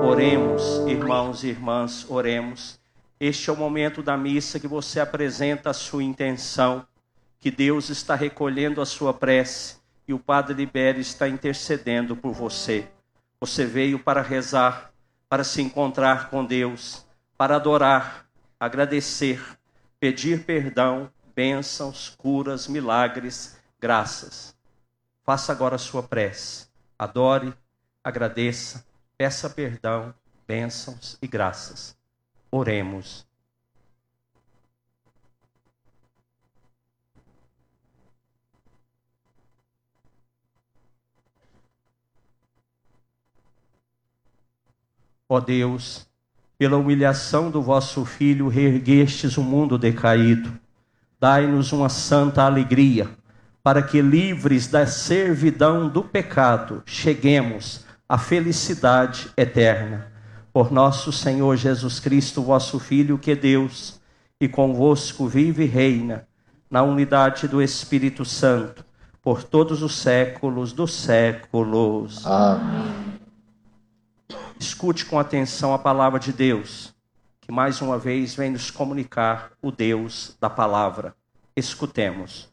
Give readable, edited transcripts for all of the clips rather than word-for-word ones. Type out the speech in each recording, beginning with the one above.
Oremos, irmãos e irmãs, oremos. Este é o momento da missa que você apresenta a sua intenção, que Deus está recolhendo a sua prece e o Padre Libério está intercedendo por você. Você veio para rezar, para se encontrar com Deus, para adorar, agradecer, pedir perdão, bênçãos, curas, milagres, graças. Faça agora a sua prece. Adore, agradeça, peça perdão, bênçãos e graças. Oremos. Ó Deus, pela humilhação do vosso Filho, reerguestes o mundo decaído. Dai-nos uma santa alegria, para que, livres da servidão do pecado, cheguemos à felicidade eterna. Por nosso Senhor Jesus Cristo, vosso Filho, que é Deus, e convosco vive e reina, na unidade do Espírito Santo, por todos os séculos dos séculos. Amém. Escute com atenção a palavra de Deus, que mais uma vez vem nos comunicar o Deus da palavra. Escutemos.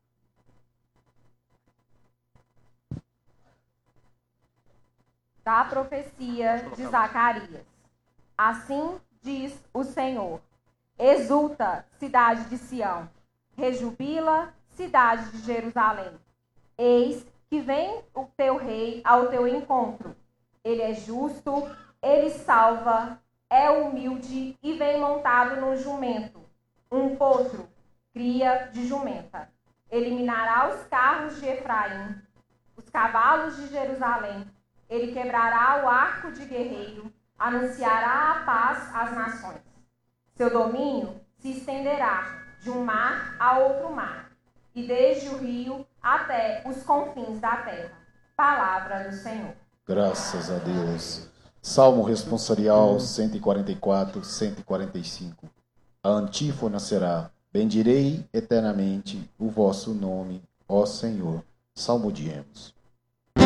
Da profecia de Zacarias. Assim diz o Senhor: exulta, cidade de Sião, rejubila, cidade de Jerusalém. Eis que vem o teu rei ao teu encontro. Ele é justo, ele salva, é humilde e vem montado num jumento, um potro, cria de jumenta. Eliminará os carros de Efraim, os cavalos de Jerusalém. Ele quebrará o arco de guerreiro, anunciará a paz às nações. Seu domínio se estenderá de um mar a outro mar, e desde o rio até os confins da terra. Palavra do Senhor. Graças a Deus. Salmo responsorial 144, 145. A antífona será: bendirei eternamente o vosso nome, ó Senhor. Salmodiemos.